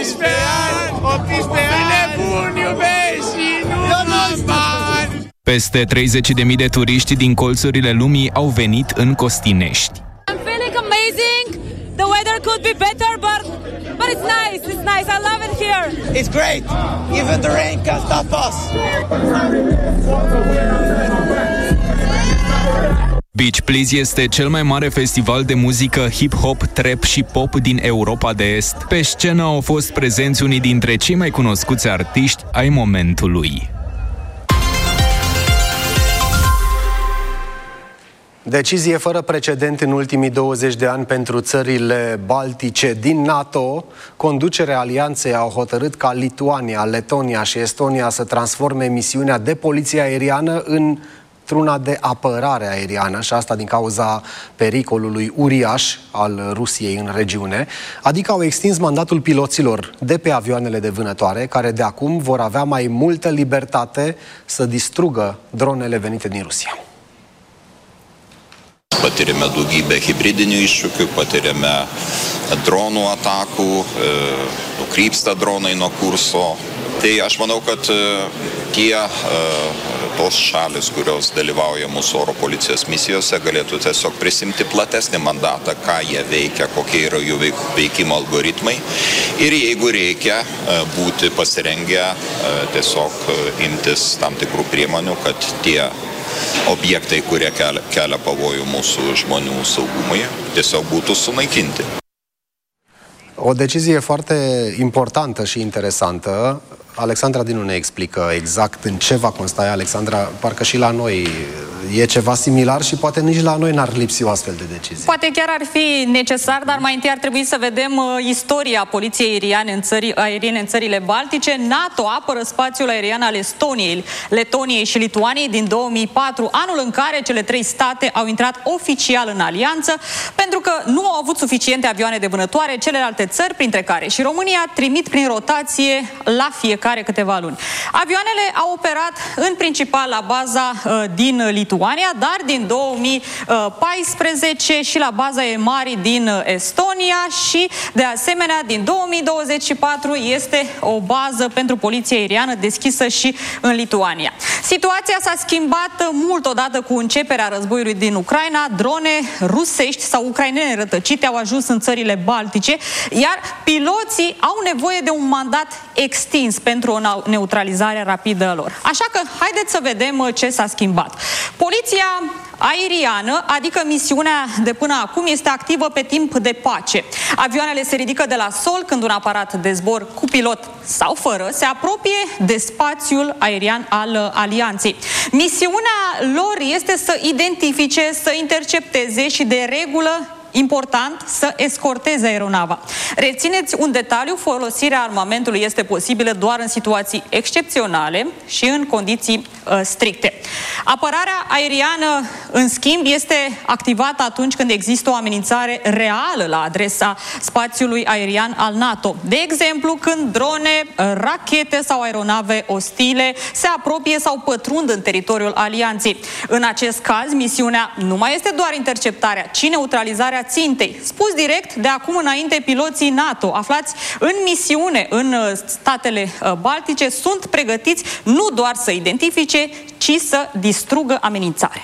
18 ani, 18 ani, nebun iubești și nu mă bani. Peste 30.000 de turiști din colțurile lumii au venit în Costinești. I'm feeling amazing. The weather could be better, but it's nice. It's nice. I love it here. It's great. Even the rain can stop us. Beach Please este cel mai mare festival de muzică hip-hop, trap și pop din Europa de Est. Pe scenă au fost prezenți unii dintre cei mai cunoscuți artiști ai momentului. Decizie fără precedent în ultimii 20 de ani pentru țările baltice din NATO. Conducerea alianței au hotărât ca Lituania, Letonia și Estonia să transforme misiunea de poliție aeriană într-una de apărare aeriană, și asta din cauza pericolului uriaș al Rusiei în regiune. Adică au extins mandatul piloților de pe avioanele de vânătoare, care de acum vor avea mai multă libertate să distrugă dronele venite din Rusia. Patiriame daugybę hibridinių iššūkių, patiriame dronų atakų, nukrypsta dronai nuo kurso. Tai aš manau, kad tos šalis, kurios dalyvauja mūsų oro policijos misijose, galėtų tiesiog prisimti platesnį mandatą, ką jie veikia, kokie yra jų veikimo algoritmai. Ir jeigu reikia būti pasirengę tiesiog imtis tam tikrų priemonių, kad tie obiektai, kurie kelia pavojų mūsų žmonių saugumui, tiesiog būtų sunaikinti. O decizie foarte importantă și interesantă. Alexandra Dinu ne explică exact în ce va consta ea. Alexandra, parcă și la noi e ceva similar și poate nici la noi n-ar lipsi o astfel de decizie. Poate chiar ar fi necesar, dar mai întâi ar trebui să vedem istoria poliției aeriene în țările baltice. NATO apără spațiul aerian al Estoniei, Letoniei și Lituaniei din 2004, anul în care cele trei state au intrat oficial în alianță, pentru că nu au avut suficiente avioane de vânătoare. Celelalte țări, printre care și România, trimit prin rotație la fiecare câteva luni. Avioanele au operat în principal la baza din Lituania, dar din 2014 și la baza EMARI din Estonia și de asemenea din 2024 este o bază pentru poliția aeriană deschisă și în Lituania. Situația s-a schimbat mult odată cu începerea războiului din Ucraina. Drone rusești sau ucrainene rătăcite au ajuns în țările baltice, iar piloții au nevoie de un mandat extins pentru o neutralizare rapidă a lor. Așa că haideți să vedem ce s-a schimbat. Poliția aeriană, adică misiunea de până acum, este activă pe timp de pace. Avioanele se ridică de la sol când un aparat de zbor cu pilot sau fără se apropie de spațiul aerian al alianței. Misiunea lor este să identifice, să intercepteze și de regulă important să escorteze aeronava. Rețineți un detaliu, folosirea armamentului este posibilă doar în situații excepționale și în condiții stricte. Apărarea aeriană, în schimb, este activată atunci când există o amenințare reală la adresa spațiului aerian al NATO. De exemplu, când drone, rachete sau aeronave ostile se apropie sau pătrund în teritoriul alianței. În acest caz, misiunea nu mai este doar interceptarea, ci neutralizarea țintei. Spus direct, de acum înainte, piloții NATO aflați în misiune în statele baltice sunt pregătiți nu doar să identifice, ci să distrugă amenințare.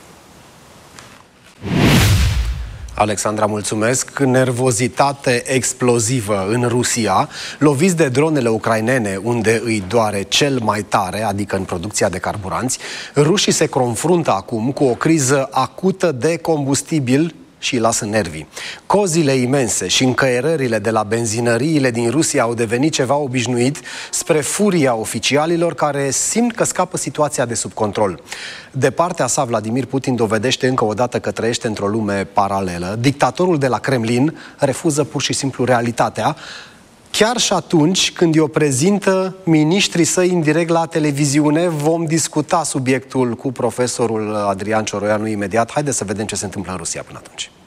Alexandra, mulțumesc. Nervozitate explozivă în Rusia, loviți de dronele ucrainene, unde îi doare cel mai tare, adică în producția de carburanți. Rușii se confruntă acum cu o criză acută de combustibil și îi lasă nervii. Cozile imense și încăierările de la benzinăriile din Rusia au devenit ceva obișnuit, spre furia oficialilor care simt că scapă situația de sub control. De partea sa, Vladimir Putin dovedește încă o dată că trăiește într-o lume paralelă. Dictatorul de la Kremlin refuză pur și simplu realitatea, chiar și atunci când o prezintă miniștrii săi indirect la televiziune. Vom discuta subiectul cu profesorul Adrian Cioroianu imediat. Haideți să vedem ce se întâmplă în Rusia până atunci.